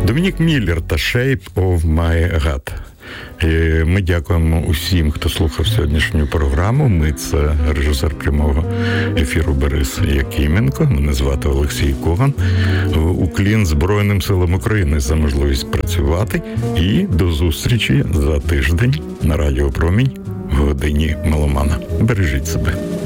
Домінік Міллер та «Shape of My God». Ми дякуємо усім, хто слухав сьогоднішню програму. Ми – це режисер прямого ефіру Борис Якименко. Мене звати Олексій Коган. Уклін Збройним силам України за можливість працювати. І до зустрічі за тиждень на Радіо Промінь в годині меломана. Бережіть себе.